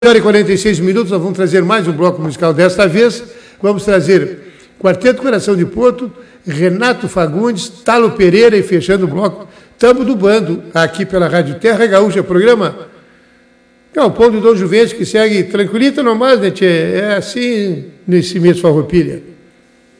Hora e 46 minutos, nós vamos trazer mais um bloco musical desta vez. Vamos trazer Quarteto Coração de Porto, Renato Fagundes, Talo Pereira e fechando o bloco, Tambo do Bando, aqui pela Rádio Terra Gaúcha, programa Galpão do Dom Juventus, que segue tranquilito, não mais, né, tchê? É assim nesse mês Farroupilha.